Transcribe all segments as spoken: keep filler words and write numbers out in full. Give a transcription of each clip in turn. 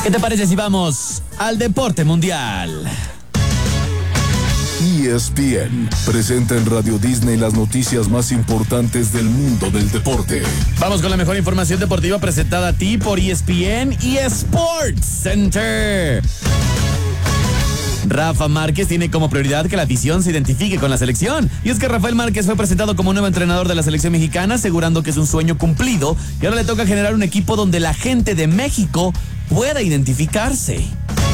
¿Qué te parece si vamos al deporte mundial? E S P N presenta en Radio Disney las noticias más importantes del mundo del deporte. Vamos con la mejor información deportiva presentada a ti por E S P N y Sports Center. Rafa Márquez tiene como prioridad que la afición se identifique con la selección. Y es que Rafael Márquez fue presentado como nuevo entrenador de la selección mexicana, asegurando que es un sueño cumplido y ahora le toca generar un equipo donde la gente de México pueda identificarse.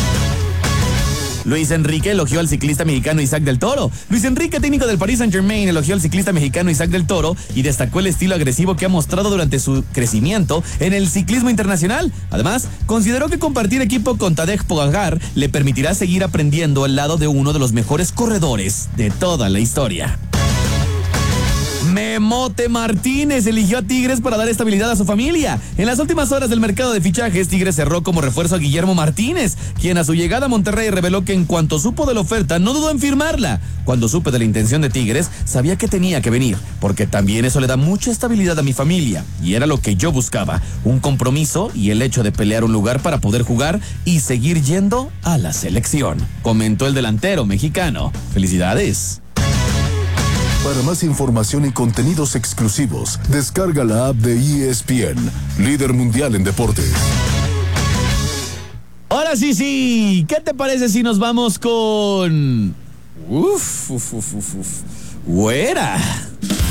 Luis Enrique elogió al ciclista mexicano Isaac del Toro. Luis Enrique, técnico del Paris Saint-Germain, elogió al ciclista mexicano Isaac del Toro y destacó el estilo agresivo que ha mostrado durante su crecimiento en el ciclismo internacional. Además, consideró que compartir equipo con Tadej Pogacar le permitirá seguir aprendiendo al lado de uno de los mejores corredores de toda la historia. Memote Martínez eligió a Tigres para dar estabilidad a su familia. En las últimas horas del mercado de fichajes, Tigres cerró como refuerzo a Guillermo Martínez, quien a su llegada a Monterrey reveló que en cuanto supo de la oferta no dudó en firmarla. Cuando supe de la intención de Tigres, sabía que tenía que venir, porque también eso le da mucha estabilidad a mi familia, y era lo que yo buscaba, un compromiso y el hecho de pelear un lugar para poder jugar y seguir yendo a la selección, comentó el delantero mexicano. ¡Felicidades! Para más información y contenidos exclusivos, descarga la app de E S P N, líder mundial en deportes. Ahora sí, sí, ¿qué te parece si nos vamos con... Uf, uf, uf, uf, uf. Güera.